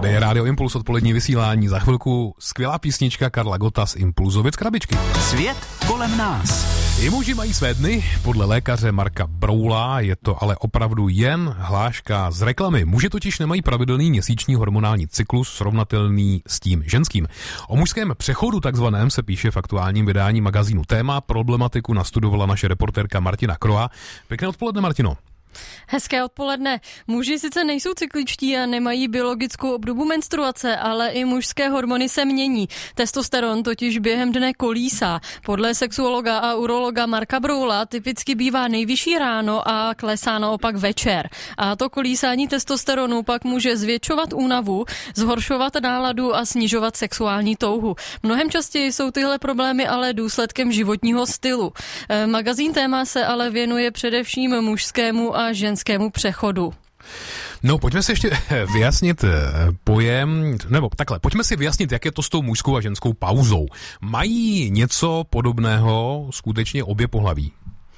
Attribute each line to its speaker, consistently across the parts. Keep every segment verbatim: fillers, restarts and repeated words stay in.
Speaker 1: Tady je Rádio Impuls, odpolední vysílání. Za chvilku skvělá písnička Karla Gotta z Impulzovic krabičky.
Speaker 2: Svět kolem nás.
Speaker 1: I muži mají své dny, podle lékaře Marka Broula je to ale opravdu jen hláška z reklamy. Muži totiž nemají pravidelný měsíční hormonální cyklus srovnatelný s tím ženským. O mužském přechodu takzvaném se píše v aktuálním vydání magazínu Téma. Problematiku nastudovala naše reportérka Martina Kroa. Pěkné odpoledne, Martino.
Speaker 3: Hezké odpoledne. Muži sice nejsou cykličtí a nemají biologickou obdobu menstruace, ale i mužské hormony se mění. Testosteron totiž během dne kolísá. Podle sexuologa a urologa Marka Broula typicky bývá nejvyšší ráno a klesá naopak večer. A to kolísání testosteronu pak může zvětšovat únavu, zhoršovat náladu a snižovat sexuální touhu. Mnohem častěji jsou tyhle problémy ale důsledkem životního stylu. Magazín Téma se ale věnuje především mužskému a ženskému přechodu.
Speaker 1: No, pojďme si ještě vyjasnit pojem, nebo takhle, pojďme si vyjasnit, jak je to s tou mužskou a ženskou pauzou. Mají něco podobného skutečně obě pohlaví?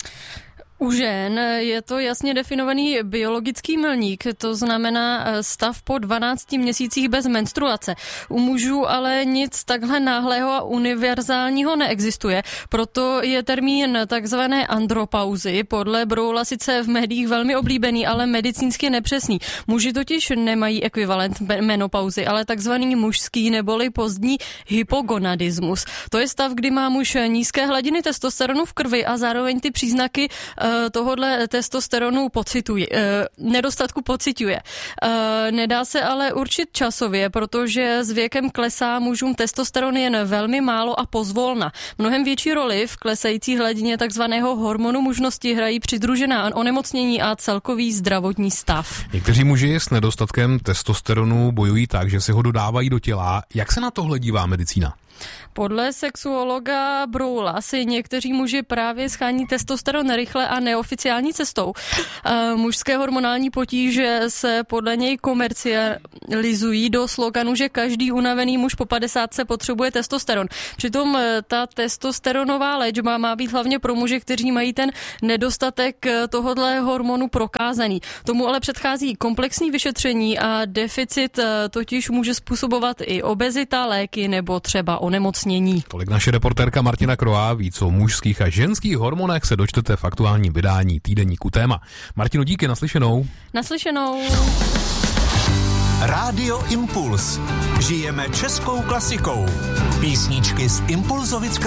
Speaker 3: U žen je to jasně definovaný biologický milník, to znamená stav po dvanácti měsících bez menstruace. U mužů ale nic takhle náhlého a univerzálního neexistuje, proto je termín takzvané andropauzy podle Broula sice v médiích velmi oblíbený, ale medicínsky nepřesný. Muži totiž nemají ekvivalent menopauzy, ale takzvaný mužský neboli pozdní hypogonadismus. To je stav, kdy má muž nízké hladiny testosteronu v krvi a zároveň ty příznaky tohodle testosteronu pocituje, nedostatku pociťuje. Nedá se ale určit časově, protože s věkem klesá mužům testosteron jen velmi málo a pozvolna. Mnohem větší roli v klesající hladině takzvaného hormonu mužnosti hrají přidružená onemocnění a celkový zdravotní stav.
Speaker 1: Někteří muži s nedostatkem testosteronu bojují tak, že si ho dodávají do těla. Jak se na tohle dívá medicína?
Speaker 3: Podle sexuologa Broula si někteří muži právě schání testosteron rychle a neoficiální cestou. Mužské hormonální potíže se podle něj komercializují do sloganu, že každý unavený muž po padesátce potřebuje testosteron. Přitom ta testosteronová léčba má být hlavně pro muže, kteří mají ten nedostatek tohodle hormonu prokázaný. Tomu ale předchází komplexní vyšetření a deficit totiž může způsobovat i obezita, léky nebo třeba onemocnění.
Speaker 1: Tolik naše reportérka Martina Kroa. Víc o mužských a ženských hormonech se dočtete v aktuálním vydání týdeníku Téma. Martino, díky, naslyšenou.
Speaker 3: Naslyšenou.
Speaker 2: Rádio Impuls. Žijeme českou klasikou. Písničky z Impulzovic